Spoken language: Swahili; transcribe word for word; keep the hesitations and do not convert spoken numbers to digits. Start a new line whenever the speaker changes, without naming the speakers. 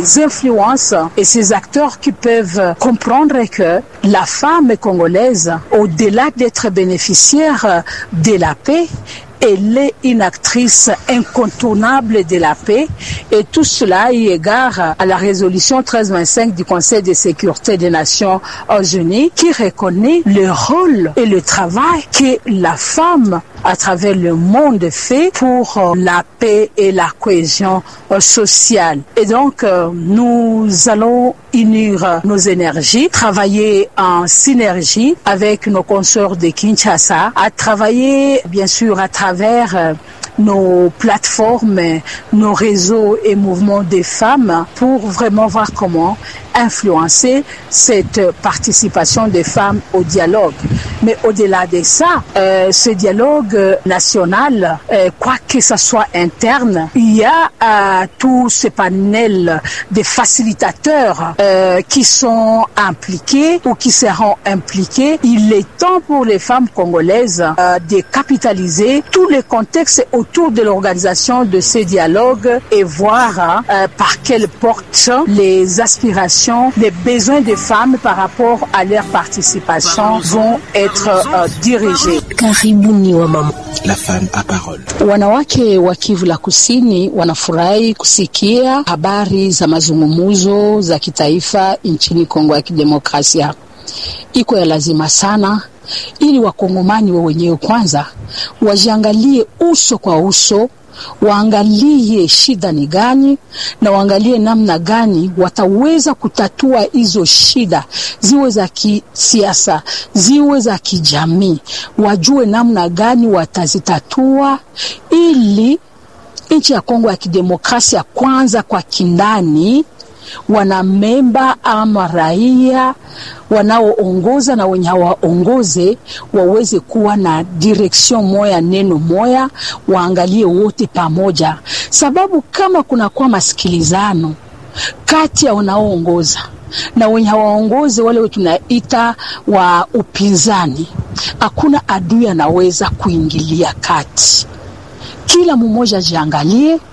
ces influences et ces acteurs qui peuvent comprendre que la femme congolaise, au-delà d'être bénéficiaire de la paix, elle est une actrice incontournable de la paix, et tout cela eu égard à la résolution treize vingt-cinq du Conseil de sécurité des Nations Unies qui reconnaît le rôle et le travail que la femme à travers le monde fait pour la paix et la cohésion sociale. Et donc, nous allons unir nos énergies, travailler en synergie avec nos consorts de Kinshasa, à travailler bien sûr à travers nos plateformes, nos réseaux et mouvements des femmes pour vraiment voir comment influencer cette participation des femmes au dialogue. Mais au-delà de ça, euh, ce dialogue national, euh, quoi que ce soit interne, il y a euh, tous ces panels de facilitateurs euh, qui sont impliqués ou qui seront impliqués. Il est temps pour les femmes congolaises euh, de capitaliser tous les contextes autour de l'organisation de ces dialogues et voir euh, par quelle porte les aspirations, les besoins des femmes par rapport à leur participation vont être euh, dirigés.
Karibuni wa mama. La femme à parole.
Wanawake wa Kivu la Kusini wanafurahi kusikia habari za mazungumzo za kitaifa nchini Kongo ya Kidemokrasia. Iko ya lazima sana ili wakongomani wa wenyewe kwanza wajiangalie uso kwa uso, waangalie shida ni gani na waangalie namna gani wataweza kutatua hizo shida, ziwe za kisiasa, ziwe za kijamii, wajue namna gani watazitatua ili nchi ya Kongo ya Kidemokrasia kwanza kwa kindani wanamemba ama raia wanaoongoza na wenye waongoze waweze kuwa na direction moya, neno moya, waangalie wote pamoja. Sababu kama kuna kwa masikilizano kati ya wanaoongoza na wenye waongoze wale tunaita wa upinzani, hakuna adui anaweza kuingilia kati. Kila mmoja jiangalie